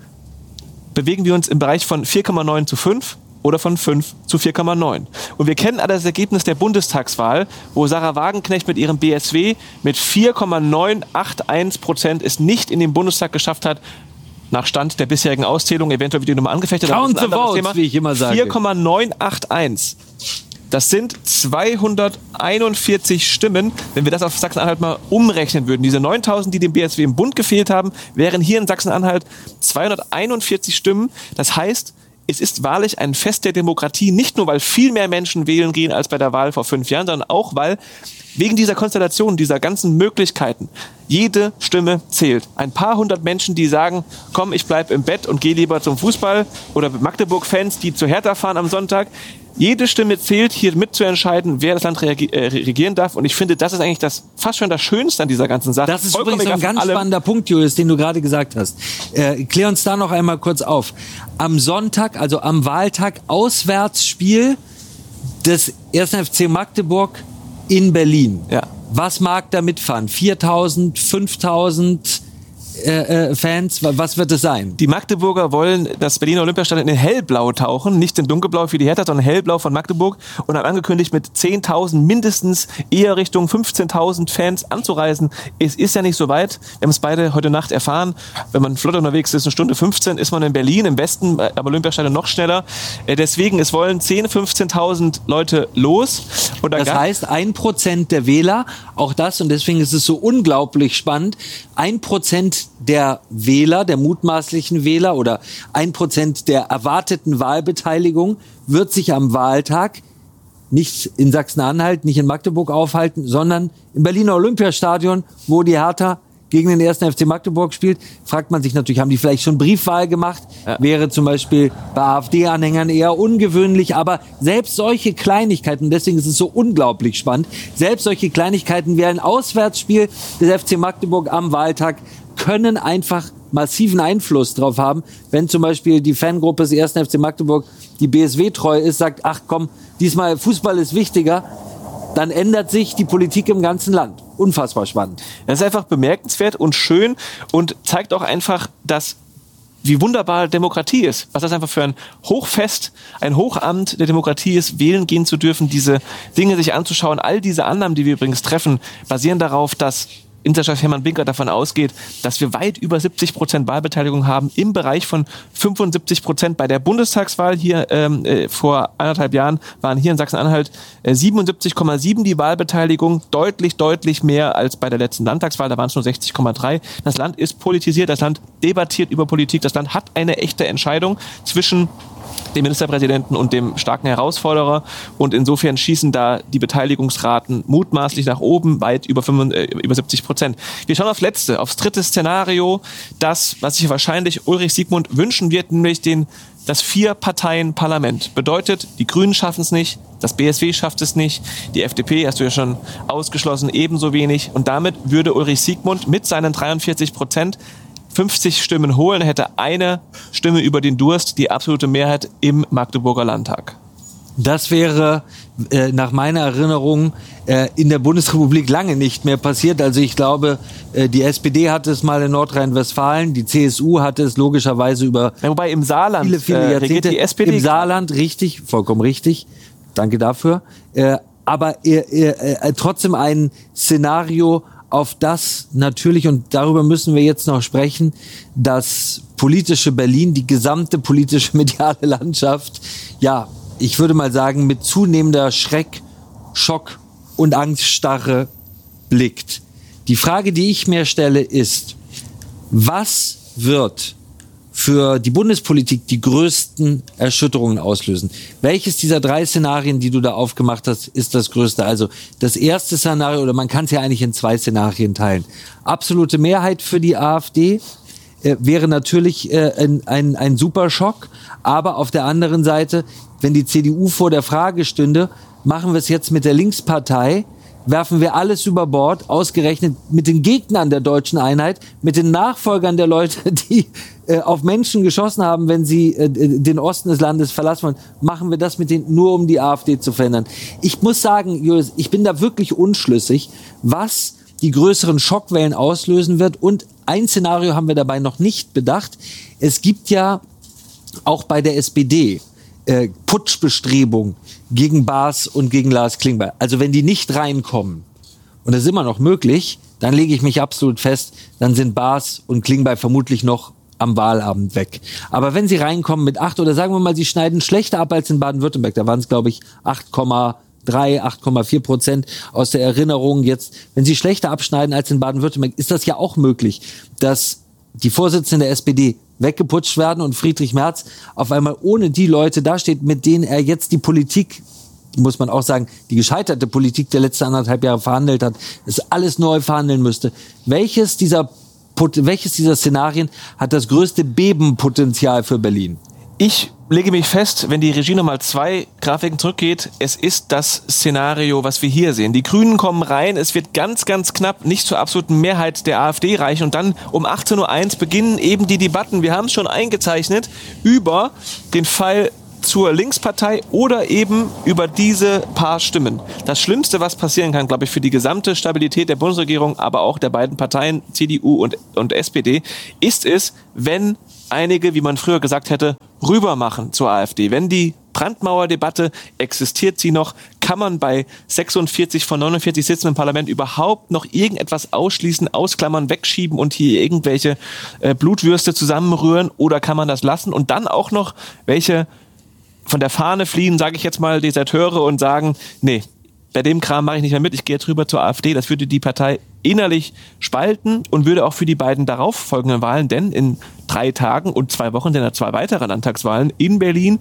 bewegen wir uns im Bereich von vier Komma neun zu fünf oder von fünf zu vier Komma neun. Und wir kennen alle das Ergebnis der Bundestagswahl, wo Sarah Wagenknecht mit ihrem B S W mit vier Komma neun acht eins Prozent es nicht in den Bundestag geschafft hat, nach Stand der bisherigen Auszählung, eventuell wird die Nummer angefechtet. Count the votes, wie ich immer sage. vier Komma neun acht eins. Das sind zweihunderteinundvierzig Stimmen. Wenn wir das auf Sachsen-Anhalt mal umrechnen würden, diese neuntausend, die dem B S W im Bund gefehlt haben, wären hier in Sachsen-Anhalt zweihunderteinundvierzig Stimmen. Das heißt, es ist wahrlich ein Fest der Demokratie, nicht nur, weil viel mehr Menschen wählen gehen als bei der Wahl vor fünf Jahren, sondern auch, weil wegen dieser Konstellation, dieser ganzen Möglichkeiten, jede Stimme zählt. Ein paar hundert Menschen, die sagen, komm, ich bleib im Bett und gehe lieber zum Fußball, oder Magdeburg-Fans, die zu Hertha fahren am Sonntag. Jede Stimme zählt, hier mitzuentscheiden, wer das Land reagi- äh, regieren darf. Und ich finde, das ist eigentlich das fast schon das Schönste an dieser ganzen Sache. Das ist Vollkommen übrigens ein ganz allem. spannender Punkt, Julius, den du gerade gesagt hast. Äh, klär uns da noch einmal kurz auf. Am Sonntag, also am Wahltag, Auswärtsspiel des ersten F C Magdeburg in Berlin. Ja. Was mag da mitfahren? viertausend, fünftausend äh, äh, Fans? Was wird es sein? Die Magdeburger wollen das Berliner Olympiastadion in hellblau tauchen, nicht in dunkelblau für die Hertha, sondern hellblau von Magdeburg, und haben angekündigt, mit zehntausend mindestens eher Richtung fünfzehntausend Fans anzureisen. Es ist ja nicht so weit. Wir haben es beide heute Nacht erfahren. Wenn man flott unterwegs ist, eine Stunde fünfzehn, ist man in Berlin, im Westen, am Olympiastadion noch schneller. Deswegen, es wollen zehntausend, fünfzehntausend Leute los. Und da Das heißt, ein Prozent der Wähler, auch das, und deswegen ist es so unglaublich spannend, ein Prozent der Wähler, der mutmaßlichen Wähler oder ein Prozent der erwarteten Wahlbeteiligung wird sich am Wahltag nicht in Sachsen-Anhalt, nicht in Magdeburg aufhalten, sondern im Berliner Olympiastadion, wo die Hertha gegen den ersten F C Magdeburg spielt. Fragt man sich natürlich, haben die vielleicht schon Briefwahl gemacht? Ja. Wäre zum Beispiel bei AfD-Anhängern eher ungewöhnlich. Aber selbst solche Kleinigkeiten, deswegen ist es so unglaublich spannend, selbst solche Kleinigkeiten wie ein Auswärtsspiel des F C Magdeburg am Wahltag können einfach massiven Einfluss drauf haben, wenn zum Beispiel die Fangruppe des ersten F C Magdeburg, die B S W-treu ist, sagt, ach komm, diesmal Fußball ist wichtiger, dann ändert sich die Politik im ganzen Land. Unfassbar spannend. Das ist einfach bemerkenswert und schön und zeigt auch einfach, dass wie wunderbar Demokratie ist. Was das einfach für ein Hochfest, ein Hochamt der Demokratie ist, wählen gehen zu dürfen, diese Dinge sich anzuschauen. All diese Annahmen, die wir übrigens treffen, basieren darauf, dass Interchef Hermann Binker davon ausgeht, dass wir weit über siebzig Prozent Wahlbeteiligung haben, im Bereich von fünfundsiebzig Prozent. Bei der Bundestagswahl hier ähm, äh, vor anderthalb Jahren waren hier in Sachsen-Anhalt äh, siebenundsiebzig Komma sieben die Wahlbeteiligung, deutlich, deutlich mehr als bei der letzten Landtagswahl, da waren es nur sechzig Komma drei. Das Land ist politisiert, das Land debattiert über Politik, das Land hat eine echte Entscheidung zwischen dem Ministerpräsidenten und dem starken Herausforderer, und insofern schießen da die Beteiligungsraten mutmaßlich nach oben, weit über, fünfundsiebzig, äh, über siebzig Prozent. Wir schauen aufs letzte, aufs dritte Szenario, das, was sich wahrscheinlich Ulrich Siegmund wünschen wird, nämlich den, das Vier-Parteien-Parlament. Bedeutet, die Grünen schaffen es nicht, das B S W schafft es nicht, die F D P, hast du ja schon ausgeschlossen, ebenso wenig, und damit würde Ulrich Siegmund mit seinen dreiundvierzig Prozent fünfzig Stimmen holen, hätte eine Stimme über den Durst, die absolute Mehrheit im Magdeburger Landtag. Das wäre äh, nach meiner Erinnerung äh, in der Bundesrepublik lange nicht mehr passiert. Also ich glaube, äh, die S P D hatte es mal in Nordrhein-Westfalen, die C S U hatte es logischerweise über ja, wobei im Saarland viele, viele äh, Jahrzehnte. Die S P D Im Saarland, richtig, vollkommen richtig. Danke dafür. Äh, aber äh, äh, trotzdem ein Szenario, auf das natürlich, und darüber müssen wir jetzt noch sprechen, das politische Berlin, die gesamte politische mediale Landschaft, ja, ich würde mal sagen, mit zunehmender Schreck, Schock und Angststarre blickt. Die Frage, die ich mir stelle, ist, was wird für die Bundespolitik die größten Erschütterungen auslösen? Welches dieser drei Szenarien, die du da aufgemacht hast, ist das größte? Also das erste Szenario, oder man kann es ja eigentlich in zwei Szenarien teilen. Absolute Mehrheit für die AfD äh, wäre natürlich äh, ein, ein, ein Superschock. Aber auf der anderen Seite, wenn die C D U vor der Frage stünde, machen wir es jetzt mit der Linkspartei, werfen wir alles über Bord, ausgerechnet mit den Gegnern der deutschen Einheit, mit den Nachfolgern der Leute, die äh, auf Menschen geschossen haben, wenn sie äh, den Osten des Landes verlassen wollen, machen wir das mit denen nur, um die AfD zu verhindern. Ich muss sagen, Julius, ich bin da wirklich unschlüssig, was die größeren Schockwellen auslösen wird. Und ein Szenario haben wir dabei noch nicht bedacht. Es gibt ja auch bei der S P D äh, Putschbestrebungen gegen Baas und gegen Lars Klingbeil. Also wenn die nicht reinkommen, und das ist immer noch möglich, dann lege ich mich absolut fest, dann sind Baas und Klingbeil vermutlich noch am Wahlabend weg. Aber wenn sie reinkommen mit acht oder sagen wir mal, sie schneiden schlechter ab als in Baden-Württemberg, da waren es glaube ich acht Komma drei, acht Komma vier Prozent aus der Erinnerung jetzt. Wenn sie schlechter abschneiden als in Baden-Württemberg, ist das ja auch möglich, dass die Vorsitzenden der S P D weggeputscht werden und Friedrich Merz auf einmal ohne die Leute dasteht, mit denen er jetzt die Politik, muss man auch sagen, die gescheiterte Politik der letzten anderthalb Jahre verhandelt hat, es alles neu verhandeln müsste. Welches dieser, welches dieser Szenarien hat das größte Bebenpotenzial für Berlin? Ich lege mich fest, wenn die Regie nochmal zwei Grafiken zurückgeht, es ist das Szenario, was wir hier sehen. Die Grünen kommen rein, es wird ganz, ganz knapp nicht zur absoluten Mehrheit der AfD reichen und dann um achtzehn Uhr eins beginnen eben die Debatten, wir haben es schon eingezeichnet, über den Fall zur Linkspartei oder eben über diese paar Stimmen. Das Schlimmste, was passieren kann, glaube ich, für die gesamte Stabilität der Bundesregierung, aber auch der beiden Parteien C D U und, und S P D, ist es, wenn einige, wie man früher gesagt hätte, rübermachen zur AfD. Wenn die Brandmauerdebatte, existiert sie noch, kann man bei sechsundvierzig von neunundvierzig Sitzen im Parlament überhaupt noch irgendetwas ausschließen, ausklammern, wegschieben und hier irgendwelche äh, Blutwürste zusammenrühren oder kann man das lassen und dann auch noch welche von der Fahne fliehen, sage ich jetzt mal, Deserteure und sagen, nee, bei dem Kram mache ich nicht mehr mit, ich gehe jetzt rüber zur AfD. Das würde die Partei innerlich spalten und würde auch für die beiden darauf folgenden Wahlen, denn in drei Tagen und zwei Wochen sind ja zwei weitere Landtagswahlen in Berlin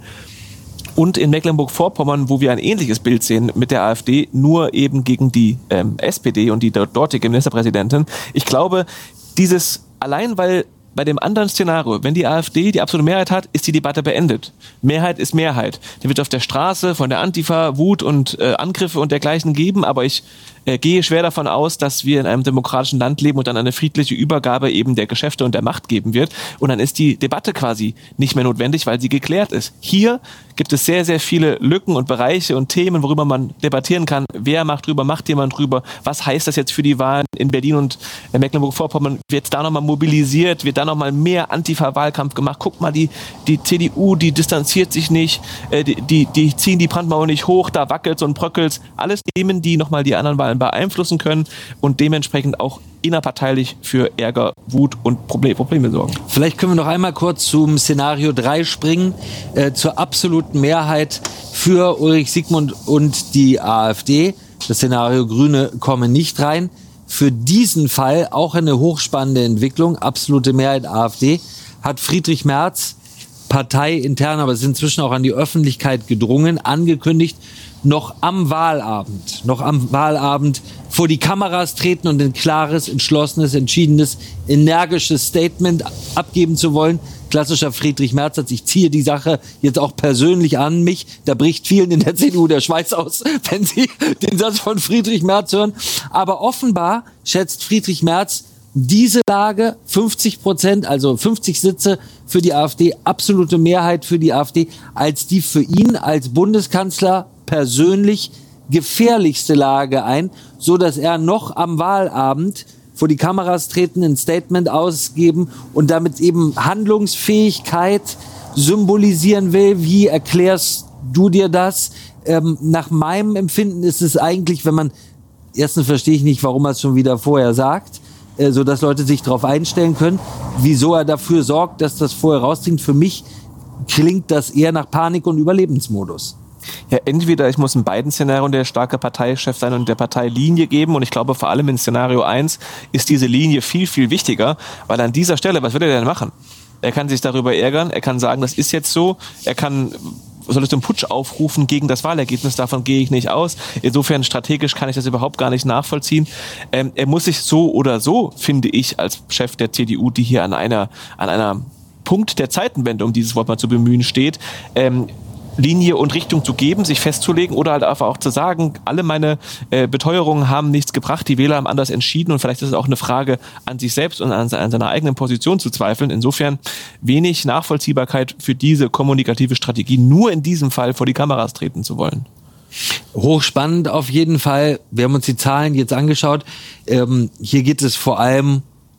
und in Mecklenburg-Vorpommern, wo wir ein ähnliches Bild sehen mit der AfD, nur eben gegen die ähm, S P D und die dortige Ministerpräsidentin. Ich glaube, dieses, allein weil bei dem anderen Szenario, wenn die AfD die absolute Mehrheit hat, ist die Debatte beendet. Mehrheit ist Mehrheit. Die wird auf der Straße von der Antifa Wut und äh, Angriffe und dergleichen geben, aber ich äh, gehe schwer davon aus, dass wir in einem demokratischen Land leben und dann eine friedliche Übergabe eben der Geschäfte und der Macht geben wird. Und dann ist die Debatte quasi nicht mehr notwendig, weil sie geklärt ist. Hier gibt es sehr, sehr viele Lücken und Bereiche und Themen, worüber man debattieren kann. Wer macht drüber, macht jemand drüber? Was heißt das jetzt für die Wahlen in Berlin und Mecklenburg-Vorpommern? Wird da nochmal mobilisiert? Wird da nochmal mehr Antifa-Wahlkampf gemacht? Guck mal, die, die C D U, die distanziert sich nicht, äh, die, die, die ziehen die Brandmauer nicht hoch, da wackelt's und bröckelt's. Alles Themen, die nochmal die anderen Wahlen beeinflussen können und dementsprechend auch innerparteilich für Ärger, Wut und Problem, Probleme sorgen. Vielleicht können wir noch einmal kurz zum Szenario drei springen, äh, zur absoluten Mehrheit für Ulrich Siegmund und die AfD. Das Szenario Grüne kommen nicht rein. Für diesen Fall auch eine hochspannende Entwicklung, absolute Mehrheit AfD, hat Friedrich Merz, parteiintern, aber es ist inzwischen auch an die Öffentlichkeit gedrungen, angekündigt, noch am Wahlabend, noch am Wahlabend vor die Kameras treten und ein klares, entschlossenes, entschiedenes, energisches Statement abgeben zu wollen. Klassischer Friedrich Merz hat, ich ziehe die Sache jetzt auch persönlich an mich. Da bricht vielen in der C D U der Schweiß aus, wenn sie den Satz von Friedrich Merz hören. Aber offenbar schätzt Friedrich Merz diese Lage, fünfzig Prozent, also fünfzig Sitze für die AfD, absolute Mehrheit für die AfD, als die für ihn als Bundeskanzler persönlich gefährlichste Lage ein, so dass er noch am Wahlabend vor die Kameras treten, ein Statement ausgeben und damit eben Handlungsfähigkeit symbolisieren will. Wie erklärst du dir das? Ähm, nach meinem Empfinden ist es eigentlich, wenn man, erstens verstehe ich nicht, warum er es schon wieder vorher sagt, äh, so dass Leute sich darauf einstellen können, wieso er dafür sorgt, dass das vorher rausdringt. Für mich klingt das eher nach Panik- und Überlebensmodus. Ja, entweder ich muss in beiden Szenarien der starke Parteichef sein und der Partei Linie geben und ich glaube vor allem in Szenario eins ist diese Linie viel, viel wichtiger, weil an dieser Stelle, was will er denn machen? Er kann sich darüber ärgern, er kann sagen, das ist jetzt so, er kann, soll es zum Putsch aufrufen gegen das Wahlergebnis, davon gehe ich nicht aus. Insofern strategisch kann ich das überhaupt gar nicht nachvollziehen. Ähm, er muss sich so oder so, finde ich, als Chef der C D U, die hier an einer, an einer Punkt der Zeitenwende, um dieses Wort mal zu bemühen, steht, ähm, Linie und Richtung zu geben, sich festzulegen oder halt einfach auch zu sagen, alle meine äh, Beteuerungen haben nichts gebracht, die Wähler haben anders entschieden und vielleicht ist es auch eine Frage an sich selbst und an, an seiner eigenen Position zu zweifeln. Insofern wenig Nachvollziehbarkeit für diese kommunikative Strategie, nur in diesem Fall vor die Kameras treten zu wollen. Hochspannend auf jeden Fall. Wir haben uns die Zahlen jetzt angeschaut. Ähm, hier geht es vor allem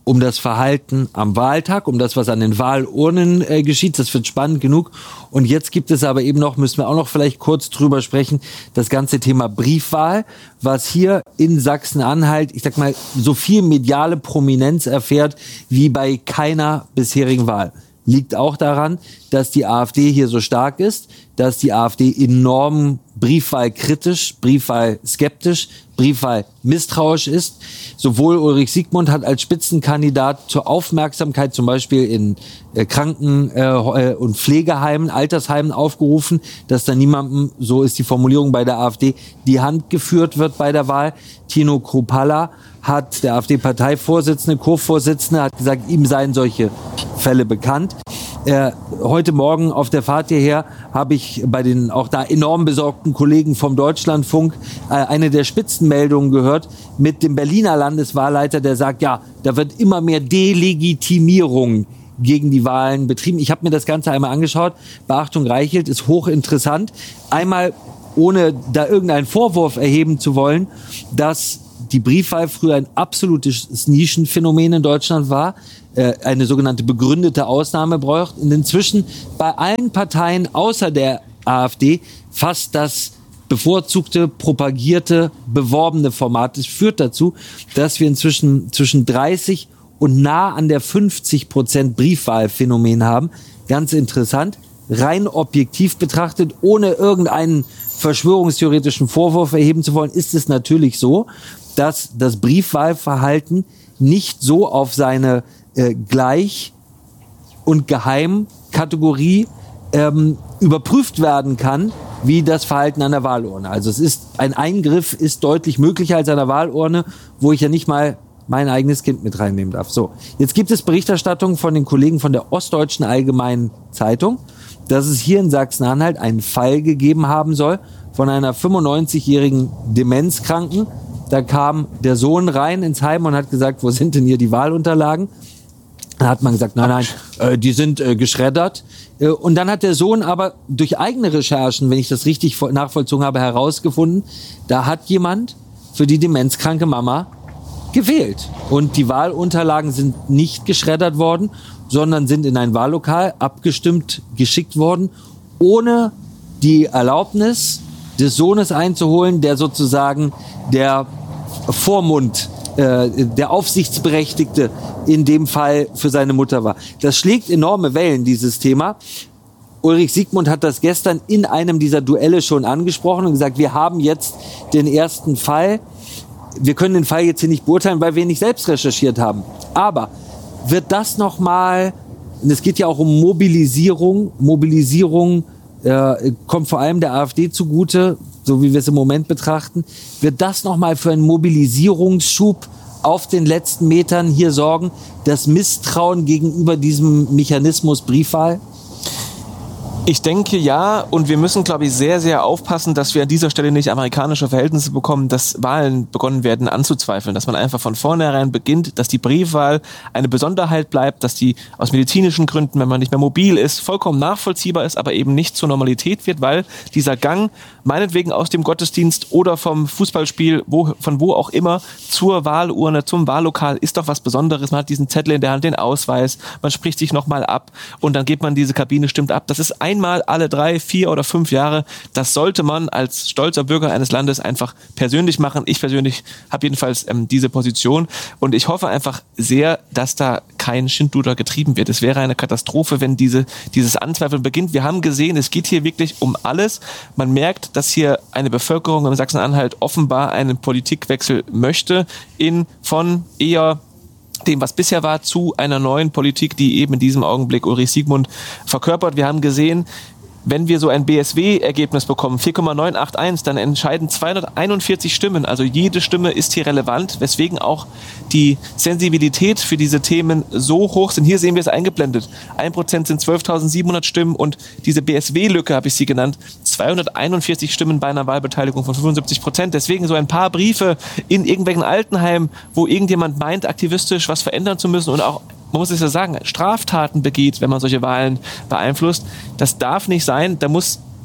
um das Verhalten am Wahltag, um das, was an den Wahlurnen äh, geschieht. Das wird spannend genug. Und jetzt gibt es aber eben noch, müssen wir auch noch vielleicht kurz drüber sprechen, das ganze Thema Briefwahl, was hier in Sachsen-Anhalt, ich sag mal, so viel mediale Prominenz erfährt wie bei keiner bisherigen Wahl. Liegt auch daran, dass die AfD hier so stark ist, dass die AfD enorm briefwahlkritisch, briefwahlskeptisch, briefwahlmisstrauisch ist. Sowohl Ulrich Siegmund hat als Spitzenkandidat zur Aufmerksamkeit zum Beispiel in äh, Kranken- äh, und Pflegeheimen, Altersheimen aufgerufen, dass da niemandem, so ist die Formulierung bei der AfD, die Hand geführt wird bei der Wahl. Tino Kruppalla hat, der AfD-Parteivorsitzende, Co-Vorsitzende, hat gesagt, ihm seien solche Fälle bekannt. Äh, heute Morgen auf der Fahrt hierher habe ich bei den auch da enorm besorgten Kollegen vom Deutschlandfunk äh, eine der Spitzenmeldungen gehört mit dem Berliner Landeswahlleiter, der sagt, ja, da wird immer mehr Delegitimierung gegen die Wahlen betrieben. Ich habe mir das Ganze einmal angeschaut. Beachtung Reichelt ist hochinteressant. Einmal, ohne da irgendeinen Vorwurf erheben zu wollen, dass die Briefwahl früher ein absolutes Nischenphänomen in Deutschland war, eine sogenannte begründete Ausnahme braucht und inzwischen bei allen Parteien außer der AfD fast das bevorzugte, propagierte, beworbene Format. Das führt dazu, dass wir inzwischen zwischen dreißig und nah an der fünfzig Prozent Briefwahlphänomen haben. Ganz interessant, rein objektiv betrachtet, ohne irgendeinen verschwörungstheoretischen Vorwurf erheben zu wollen, ist es natürlich so, dass das Briefwahlverhalten nicht so auf seine äh, Gleich- und Geheimkategorie ähm, überprüft werden kann, wie das Verhalten an der Wahlurne. Also es ist, ein Eingriff ist deutlich möglicher als an der Wahlurne, wo ich ja nicht mal mein eigenes Kind mit reinnehmen darf. So, jetzt gibt es Berichterstattung von den Kollegen von der Ostdeutschen Allgemeinen Zeitung, dass es hier in Sachsen-Anhalt einen Fall gegeben haben soll von einer fünfundneunzigjährigen Demenzkranken. Da kam der Sohn rein ins Heim und hat gesagt, wo sind denn hier die Wahlunterlagen? Da hat man gesagt, nein, nein, äh, die sind äh, geschreddert. Äh, und dann hat der Sohn aber durch eigene Recherchen, wenn ich das richtig nachvollzogen habe, herausgefunden, da hat jemand für die demenzkranke Mama gewählt. Und die Wahlunterlagen sind nicht geschreddert worden, sondern sind in ein Wahllokal abgestimmt geschickt worden, ohne die Erlaubnis des Sohnes einzuholen, der sozusagen der Vormund, äh, der Aufsichtsberechtigte in dem Fall für seine Mutter war. Das schlägt enorme Wellen, dieses Thema. Ulrich Siegmund hat das gestern in einem dieser Duelle schon angesprochen und gesagt, wir haben jetzt den ersten Fall. Wir können den Fall jetzt hier nicht beurteilen, weil wir ihn nicht selbst recherchiert haben. Aber wird das nochmal, und es geht ja auch um Mobilisierung, Mobilisierung äh, kommt vor allem der AfD zugute, so wie wir es im Moment betrachten, wird das nochmal für einen Mobilisierungsschub auf den letzten Metern hier sorgen, das Misstrauen gegenüber diesem Mechanismus Briefwahl? Ich denke ja, und wir müssen, glaube ich, sehr, sehr aufpassen, dass wir an dieser Stelle nicht amerikanische Verhältnisse bekommen, dass Wahlen begonnen werden anzuzweifeln, dass man einfach von vornherein beginnt, dass die Briefwahl eine Besonderheit bleibt, dass die aus medizinischen Gründen, wenn man nicht mehr mobil ist, vollkommen nachvollziehbar ist, aber eben nicht zur Normalität wird, weil dieser Gang meinetwegen aus dem Gottesdienst oder vom Fußballspiel, wo, von wo auch immer, zur Wahlurne, zum Wahllokal, ist doch was Besonderes. Man hat diesen Zettel in der Hand, den Ausweis, man spricht sich nochmal ab und dann geht man diese Kabine, stimmt ab. Das ist ein Einmal alle drei, vier oder fünf Jahre. Das sollte man als stolzer Bürger eines Landes einfach persönlich machen. Ich persönlich habe jedenfalls ähm, diese Position und ich hoffe einfach sehr, dass da kein Schindluder getrieben wird. Es wäre eine Katastrophe, wenn diese, dieses Anzweifeln beginnt. Wir haben gesehen, es geht hier wirklich um alles. Man merkt, dass hier eine Bevölkerung in Sachsen-Anhalt offenbar einen Politikwechsel möchte in von eher dem, was bisher war, zu einer neuen Politik, die eben in diesem Augenblick Ulrich Siegmund verkörpert. Wir haben gesehen, wenn wir so ein B S W-Ergebnis bekommen, vier Komma neun acht eins, dann entscheiden zweihunderteinundvierzig Stimmen. Also jede Stimme ist hier relevant, weswegen auch die Sensibilität für diese Themen so hoch sind. Hier sehen wir es eingeblendet. ein Prozent sind zwölftausendsiebenhundert Stimmen und diese B S W-Lücke, habe ich sie genannt, zweihunderteinundvierzig Stimmen bei einer Wahlbeteiligung von fünfundsiebzig Prozent. Deswegen so ein paar Briefe in irgendwelchen Altenheimen, wo irgendjemand meint, aktivistisch was verändern zu müssen und auch, man muss es ja sagen, Straftaten begeht, wenn man solche Wahlen beeinflusst. Das darf nicht sein. Da muss, müssen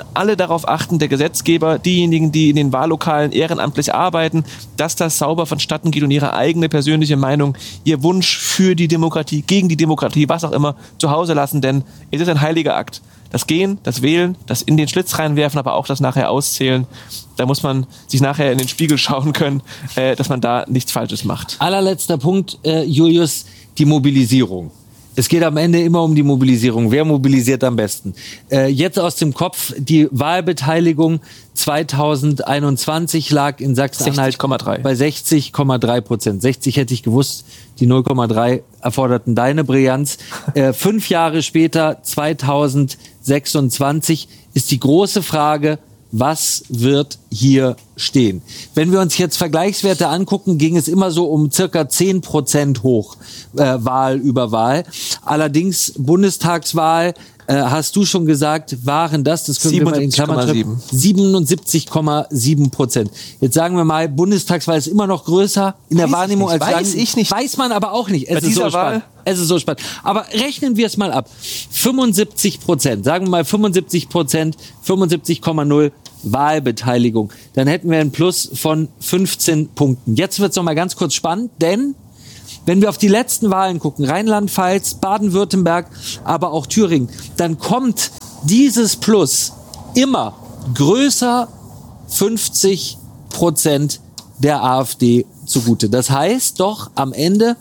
alle darauf achten, der Gesetzgeber, diejenigen, die in den Wahllokalen ehrenamtlich arbeiten, dass das sauber vonstatten geht und ihre eigene persönliche Meinung, ihr Wunsch für die Demokratie, gegen die Demokratie, was auch immer, zu Hause lassen, denn es ist ein heiliger Akt. Das Gehen, das Wählen, das in den Schlitz reinwerfen, aber auch das nachher auszählen, da muss man sich nachher in den Spiegel schauen können, äh, dass man da nichts Falsches macht. Allerletzter Punkt, äh, Julius, die Mobilisierung. Es geht am Ende immer um die Mobilisierung. Wer mobilisiert am besten? Äh, jetzt aus dem Kopf, die Wahlbeteiligung zweitausendeinundzwanzig lag in Sachsen-Anhalt bei sechzig Komma drei Prozent. sechzig hätte ich gewusst, die null Komma drei erforderten deine Brillanz. Äh, fünf Jahre später, zweitausendsechsundzwanzig, ist die große Frage, was wird hier stehen? Wenn wir uns jetzt Vergleichswerte angucken, ging es immer so um circa zehn Prozent hoch, äh, Wahl über Wahl. Allerdings Bundestagswahl, äh, hast du schon gesagt, waren das, das können wir mal in Klammern schreiben, siebenundsiebzig Komma sieben Prozent. Jetzt sagen wir mal, Bundestagswahl ist immer noch größer in der weiß Wahrnehmung als weiß ich nicht. Weiß man aber auch nicht. Es Bei ist dieser so spannend. Wahl? Es ist so spannend. Aber rechnen wir es mal ab. fünfundsiebzig Prozent, sagen wir mal fünfundsiebzig Prozent, fünfundsiebzig Komma null Wahlbeteiligung. Dann hätten wir einen Plus von fünfzehn Punkten. Jetzt wird es noch mal ganz kurz spannend, denn wenn wir auf die letzten Wahlen gucken, Rheinland-Pfalz, Baden-Württemberg, aber auch Thüringen, dann kommt dieses Plus immer größer fünfzig Prozent der AfD zugute. Das heißt doch am Ende,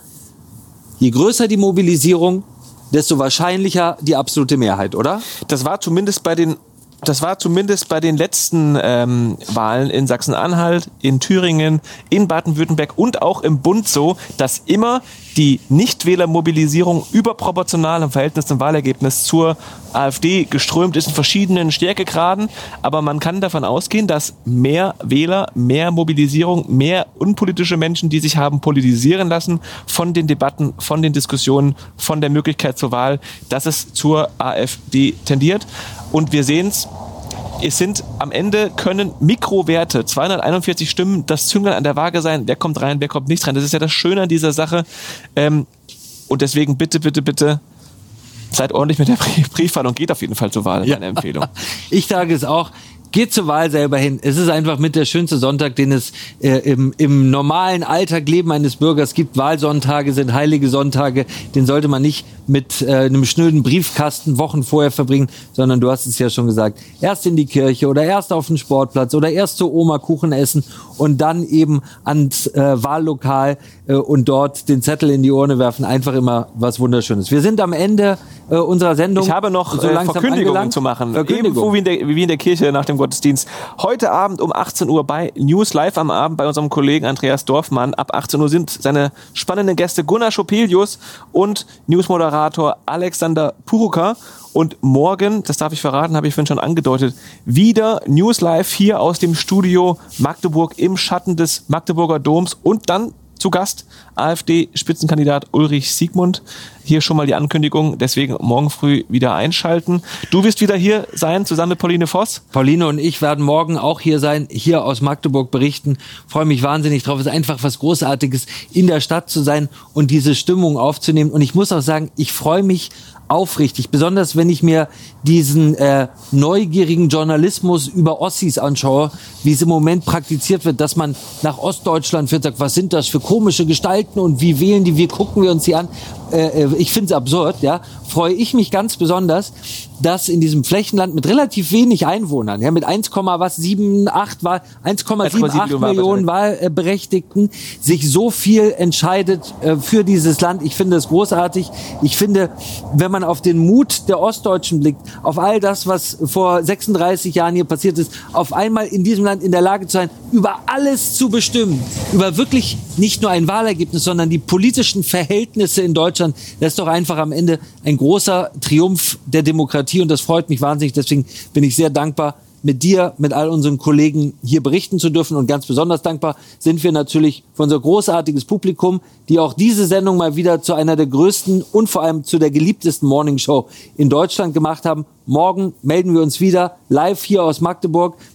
je größer die Mobilisierung, desto wahrscheinlicher die absolute Mehrheit, oder? Das war zumindest bei den Das war zumindest bei den letzten ähm, Wahlen in Sachsen-Anhalt, in Thüringen, in Baden-Württemberg und auch im Bund so, dass immer die Nichtwählermobilisierung überproportional im Verhältnis zum Wahlergebnis zur AfD geströmt ist in verschiedenen Stärkegraden. Aber man kann davon ausgehen, dass mehr Wähler, mehr Mobilisierung, mehr unpolitische Menschen, die sich haben politisieren lassen von den Debatten, von den Diskussionen, von der Möglichkeit zur Wahl, dass es zur AfD tendiert. Und wir sehen es, es sind am Ende können Mikrowerte, zweihunderteinundvierzig Stimmen, das Zünglein an der Waage sein, wer kommt rein, wer kommt nicht rein. Das ist ja das Schöne an dieser Sache. Ähm, und deswegen bitte, bitte, bitte, seid ordentlich mit der Briefwahl und geht auf jeden Fall zur Wahl, meine ja. Empfehlung. Ich sage es auch. Geht zur Wahl selber hin. Es ist einfach mit der schönste Sonntag, den es äh, im, im normalen Alltagleben eines Bürgers gibt. Wahlsonntage sind heilige Sonntage. Den sollte man nicht mit äh, einem schnöden Briefkasten Wochen vorher verbringen, sondern du hast es ja schon gesagt, erst in die Kirche oder erst auf den Sportplatz oder erst zur Oma Kuchen essen und dann eben ans äh, Wahllokal äh, und dort den Zettel in die Urne werfen. Einfach immer was Wunderschönes. Wir sind am Ende äh, unserer Sendung. Ich habe noch so äh, Verkündigungen angelangt. zu machen. Verkündigung. Ebenso wie in, der, wie in der Kirche nach dem Gottesdienst. Heute Abend um achtzehn Uhr bei News Live am Abend bei unserem Kollegen Andreas Dorfmann. Ab achtzehn Uhr sind seine spannenden Gäste Gunnar Schopelius und Newsmoderator Alexander Puruka. Und morgen, das darf ich verraten, habe ich vorhin schon angedeutet, wieder News Live hier aus dem Studio Magdeburg im Schatten des Magdeburger Doms und dann zu Gast AfD-Spitzenkandidat Ulrich Siegmund. Hier schon mal die Ankündigung, deswegen morgen früh wieder einschalten. Du wirst wieder hier sein, zusammen mit Pauline Voss. Pauline und ich werden morgen auch hier sein, hier aus Magdeburg berichten. Freue mich wahnsinnig drauf. Es ist einfach was Großartiges, in der Stadt zu sein und diese Stimmung aufzunehmen. Und ich muss auch sagen, ich freue mich aufrichtig, besonders wenn ich mir diesen äh, neugierigen Journalismus über Ossis anschaue, wie es im Moment praktiziert wird, dass man nach Ostdeutschland fährt, sagt, was sind das für komische Gestalten und wie wählen die, wie gucken wir uns die an. Äh, ich finde es absurd, ja. Freue ich mich ganz besonders, dass in diesem Flächenland mit relativ wenig Einwohnern, ja, mit eins Komma sieben acht Wahl, eins Komma sieben acht Millionen Wahlberechtigten, sich so viel entscheidet äh, für dieses Land. Ich finde es großartig. Ich finde, wenn man auf den Mut der Ostdeutschen blickt, auf all das, was vor sechsunddreißig Jahren hier passiert ist, auf einmal in diesem Land in der Lage zu sein, über alles zu bestimmen, über wirklich nicht nur ein Wahlergebnis, sondern die politischen Verhältnisse in Deutschland, das ist doch einfach am Ende ein großer Triumph der Demokratie und das freut mich wahnsinnig. Deswegen bin ich sehr dankbar, mit dir, mit all unseren Kollegen hier berichten zu dürfen. Und ganz besonders dankbar sind wir natürlich für unser großartiges Publikum, die auch diese Sendung mal wieder zu einer der größten und vor allem zu der geliebtesten Morningshow in Deutschland gemacht haben. Morgen melden wir uns wieder live hier aus Magdeburg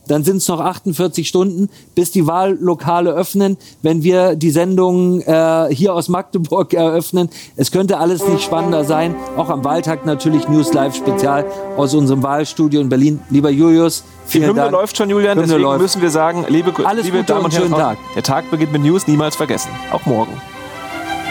Dann sind es noch achtundvierzig Stunden, bis die Wahllokale öffnen, wenn wir die Sendung äh, hier aus Magdeburg eröffnen. Es könnte alles nicht spannender sein. Auch am Wahltag natürlich News Live Spezial aus unserem Wahlstudio in Berlin. Lieber Julius, vielen Die Hymne Dank. läuft schon, Julian. Hymne Deswegen läuft. müssen wir sagen, liebe, Alles liebe Gute Damen und und Herren, schönen Tag. der Tag beginnt mit News, niemals vergessen. Auch morgen.